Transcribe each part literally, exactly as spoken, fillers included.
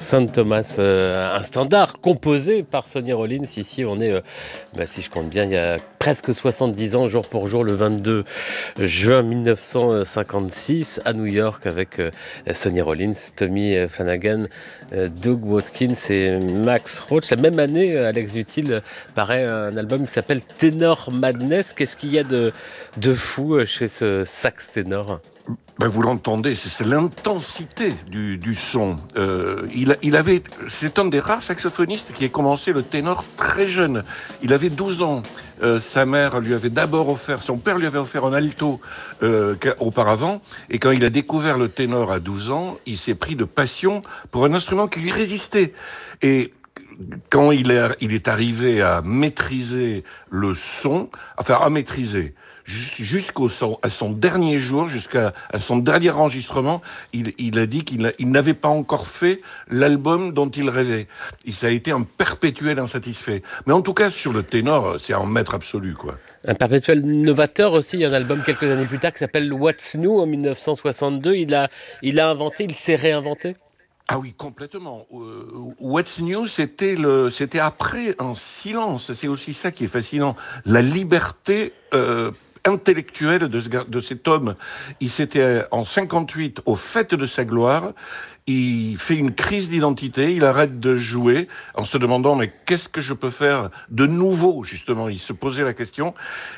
Saint Thomas, euh, un standard composé par Sonny Rollins. Ici, on est, euh, bah, si je compte bien, il y a presque soixante-dix ans, jour pour jour, le vingt-deux juin mille neuf cent cinquante-six, à New York, avec euh, Sonny Rollins, Tommy Flanagan, euh, Doug Watkins et Max Roach. La même année, Alex Utile euh, paraît un album qui s'appelle Tenor Madness. Qu'est-ce qu'il y a de, de fou chez ce sax ténor ? Ben vous l'entendez, c'est, c'est l'intensité du, du son. Euh, il, il avait, c'est un des rares saxophonistes qui a commencé le ténor très jeune. Il avait douze ans. Euh, sa mère lui avait d'abord offert, son père lui avait offert un alto euh, auparavant. Et quand il a découvert le ténor à douze ans, il s'est pris de passion pour un instrument qui lui résistait. Et quand il est, il est arrivé à maîtriser le son, enfin à maîtriser, jusqu'au son, à son dernier jour, jusqu'à à son dernier enregistrement, il, il a dit qu'il n'a, il n'avait pas encore fait l'album dont il rêvait. Et ça a été un perpétuel insatisfait. Mais en tout cas, sur le ténor, c'est un maître absolu, quoi. Un perpétuel novateur aussi. Il y a un album quelques années plus tard qui s'appelle What's New en mille neuf cent soixante-deux. Il a, il a inventé, il s'est réinventé. Ah oui, complètement. Euh, What's New, c'était le, c'était après un silence. C'est aussi ça qui est fascinant. La liberté euh, intellectuelle de, ce, de cet homme. Il s'était en cinquante-huit, au fait de sa gloire, il fait une crise d'identité, il arrête de jouer en se demandant mais qu'est-ce que je peux faire de nouveau, justement. Il se posait la question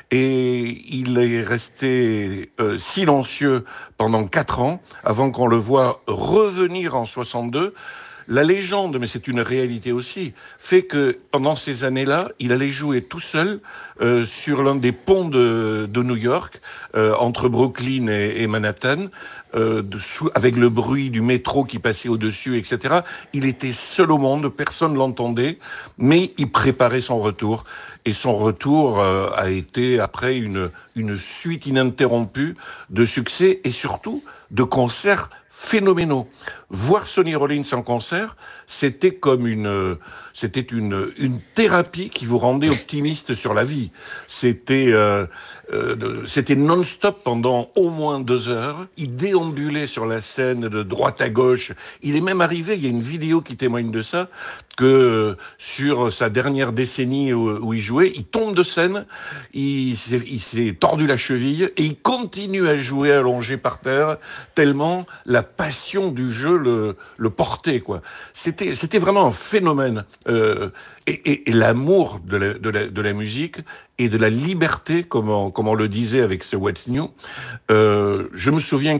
et il est resté euh, silencieux pendant quatre ans avant qu'on le voit revenir en soixante-deux. La légende, mais c'est une réalité aussi, fait que pendant ces années-là, il allait jouer tout seul euh, sur l'un des ponts de, de New York, euh, entre Brooklyn et, et Manhattan, euh, de sous, avec le bruit du métro qui passait au-dessus, et cetera. Il était seul au monde, personne ne l'entendait, mais il préparait son retour. Et son retour euh, a été après une, une suite ininterrompue de succès et surtout de concerts phénoménaux. Voir Sonny Rollins en concert, c'était comme une, c'était une, une thérapie qui vous rendait optimiste sur la vie. C'était, euh, euh, c'était non-stop pendant au moins deux heures. Il déambulait sur la scène de droite à gauche. Il est même arrivé, il y a une vidéo qui témoigne de ça, que sur sa dernière décennie où, où il jouait, il tombe de scène, il s'est, il s'est tordu la cheville et il continue à jouer allongé par terre, tellement la passion du jeu le, le portait, quoi. C'était, c'était vraiment un phénomène. Euh, et, et, et l'amour de la, de, la, de la musique et de la liberté, comme on, comme on le disait avec ce What's New. Euh, je me souviens